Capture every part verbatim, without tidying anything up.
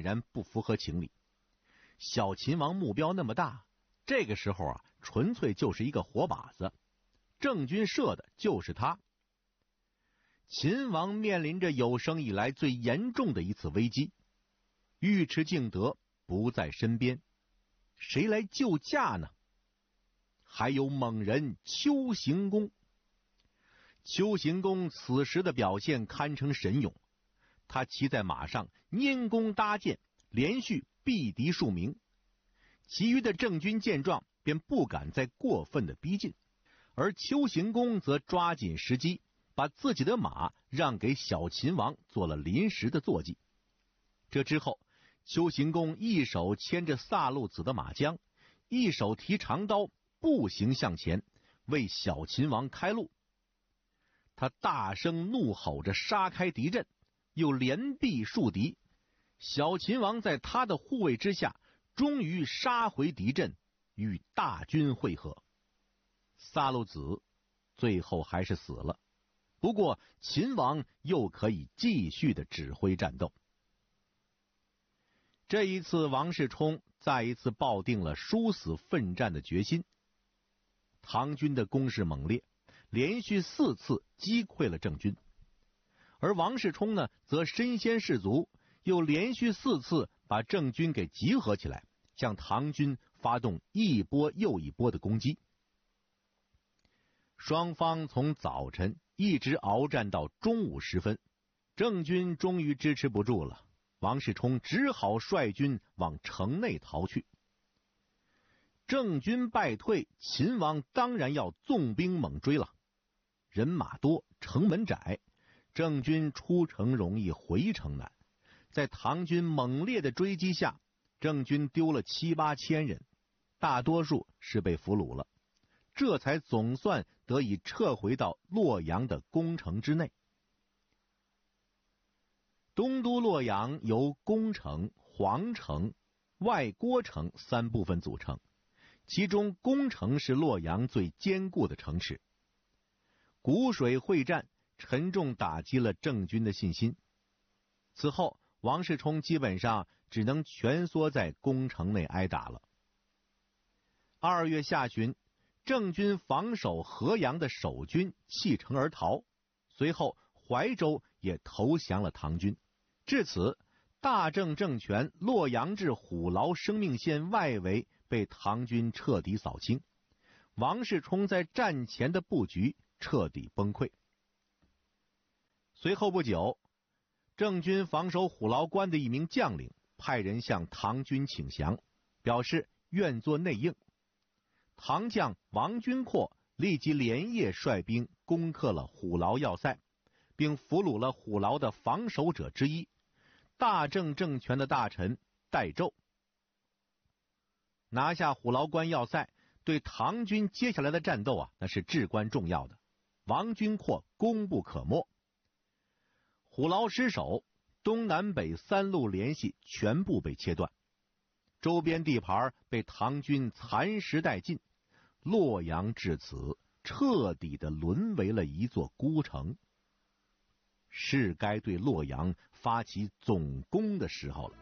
然不符合情理。小秦王目标那么大，这个时候啊，纯粹就是一个活靶子，郑军射的就是他。秦王面临着有生以来最严重的一次危机，尉迟敬德不在身边，谁来救驾呢？还有猛人丘行恭。丘行恭此时的表现堪称神勇，他骑在马上拈弓搭箭，连续毙敌数名。其余的郑军见状，便不敢再过分的逼近，而丘行恭则抓紧时机，把自己的马让给小秦王做了临时的坐骑。这之后，丘行恭一手牵着萨路子的马缰，一手提长刀，步行向前，为小秦王开路。他大声怒吼着杀开敌阵，又连毙数敌。小秦王在他的护卫之下，终于杀回敌阵，与大军会合。萨路子最后还是死了，不过秦王又可以继续的指挥战斗。这一次，王世充再一次抱定了殊死奋战的决心。唐军的攻势猛烈，连续四次击溃了郑军，而王世充呢，则身先士卒，又连续四次把郑军给集合起来，向唐军发动一波又一波的攻击。双方从早晨一直鏖战到中午时分，郑军终于支持不住了，王世充只好率军往城内逃去。郑军败退，秦王当然要纵兵猛追了。人马多，城门窄，郑军出城容易回城难。在唐军猛烈的追击下，郑军丢了七八千人，大多数是被俘虏了，这才总算得以撤回到洛阳的宫城之内。东都洛阳由宫城、皇城、外郭城三部分组成，其中宫城是洛阳最坚固的城池。谷水会战沉重打击了郑军的信心，此后王世充基本上只能蜷缩在宫城内挨打了。二月下旬，郑军防守河阳的守军弃城而逃，随后怀州也投降了唐军。至此，大郑政权洛阳至虎牢生命线外围被唐军彻底扫清，王世充在战前的布局彻底崩溃。随后不久，郑军防守虎牢关的一名将领派人向唐军请降，表示愿做内应。唐将王君阔立即连夜率兵攻克了虎牢要塞，并俘虏了虎牢的防守者之一，大郑政权的大臣戴胄。拿下虎牢关要塞，对唐军接下来的战斗啊，那是至关重要的。王君阔功不可没。虎牢失守，东南北三路联系全部被切断，周边地盘被唐军蚕食殆尽，洛阳至此彻底的沦为了一座孤城。是该对洛阳发起总攻的时候了。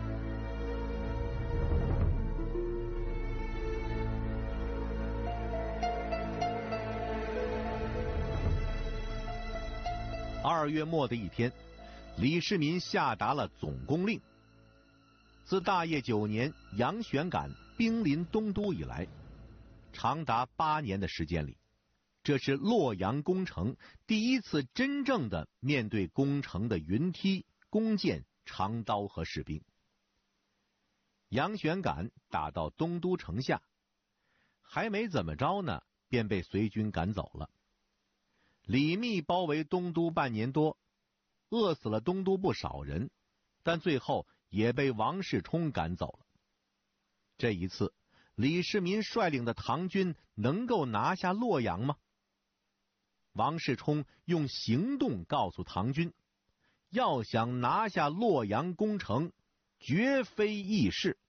二月末的一天，李世民下达了总攻令。自大业九年杨玄感兵临东都以来，长达八年的时间里，这是洛阳攻城第一次真正的面对攻城的云梯、弓箭、长刀和士兵。杨玄感打到东都城下，还没怎么着呢，便被随军赶走了。李密包围东都半年多，饿死了东都不少人，但最后也被王世充赶走了。这一次，李世民率领的唐军能够拿下洛阳吗？王世充用行动告诉唐军，要想拿下洛阳攻城，绝非易事。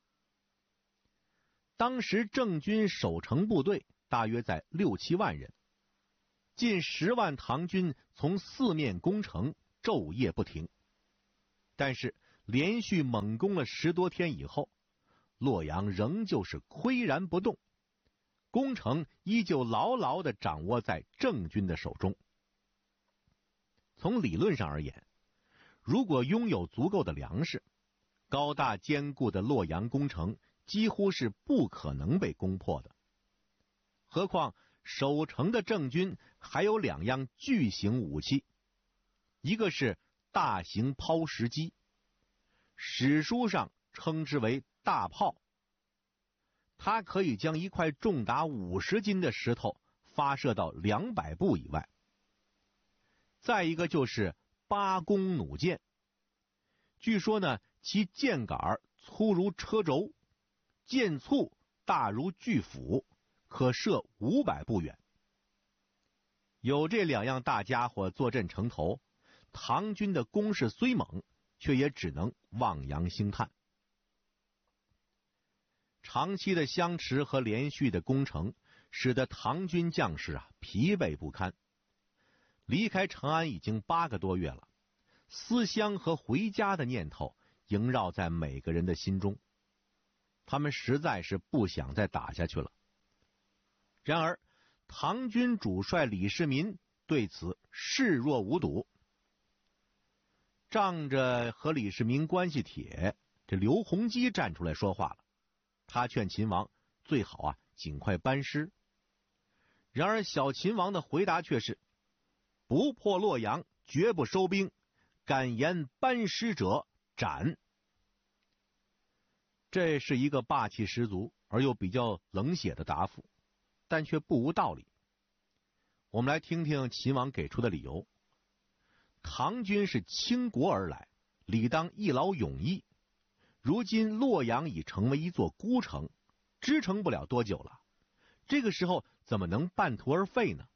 当时郑军守城部队大约在六七万人，近十万唐军从四面攻城，昼夜不停。但是连续猛攻了十多天以后，洛阳仍旧是岿然不动，攻城依旧牢牢地掌握在郑军的手中。从理论上而言，如果拥有足够的粮食，高大坚固的洛阳攻城几乎是不可能被攻破的。何况守城的郑军还有两样巨型武器，一个是大型抛石机，史书上称之为大炮，它可以将一块重达五十斤的石头发射到两百步以外。再一个就是八弓弩箭，据说呢，其箭杆粗如车轴，箭簇大如巨斧，可射五百步远。有这两样大家伙坐镇城头，唐军的攻势虽猛，却也只能望洋兴叹。长期的相持和连续的攻城，使得唐军将士啊疲惫不堪。离开长安已经八个多月了，思乡和回家的念头萦绕在每个人的心中。他们实在是不想再打下去了。然而，唐军主帅李世民对此视若无睹。仗着和李世民关系铁，这刘洪基站出来说话了。他劝秦王最好啊尽快班师。然而小秦王的回答却是：不破洛阳，绝不收兵；敢言班师者，斩。这是一个霸气十足而又比较冷血的答复，但却不无道理。我们来听听秦王给出的理由。唐军是倾国而来，理当一劳永逸。如今洛阳已成为一座孤城，支撑不了多久了，这个时候怎么能半途而废呢？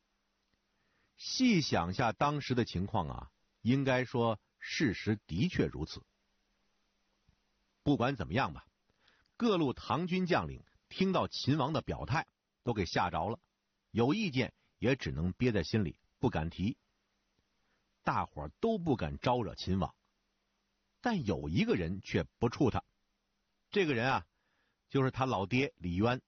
细想下当时的情况啊，应该说事实的确如此。不管怎么样吧，各路唐军将领听到秦王的表态，都给吓着了，有意见也只能憋在心里，不敢提。大伙儿都不敢招惹秦王，但有一个人却不怵他。这个人啊，就是他老爹李渊。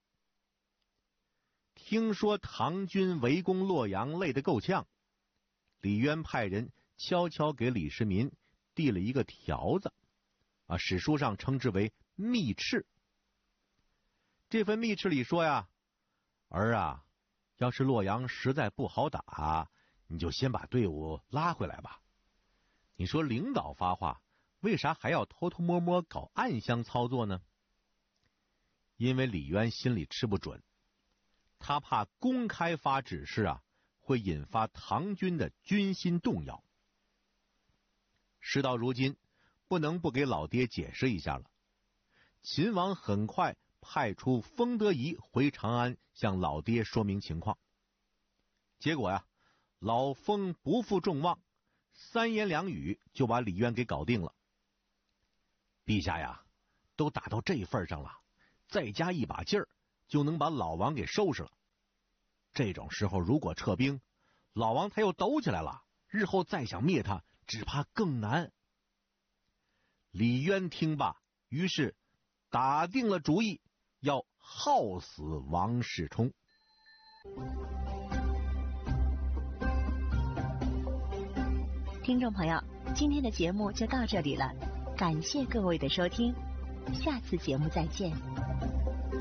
听说唐军围攻洛阳累得够呛，李渊派人悄悄给李世民递了一个条子，啊，史书上称之为密敕。这份密敕里说呀，儿啊，要是洛阳实在不好打，你就先把队伍拉回来吧。你说领导发话，为啥还要偷偷摸摸搞暗箱操作呢？因为李渊心里吃不准，他怕公开发指示啊，会引发唐军的军心动摇。事到如今，不能不给老爹解释一下了。秦王很快派出封德仪回长安，向老爹说明情况。结果呀，老封不负众望，三言两语就把李渊给搞定了。陛下呀，都打到这份上了，再加一把劲儿，就能把老王给收拾了。这种时候如果撤兵，老王他又抖起来了，日后再想灭他，只怕更难。李渊听罢，于是打定了主意，要耗死王世充。 听众朋友，今天的节目就到这里了，感谢各位的收听，下次节目再见。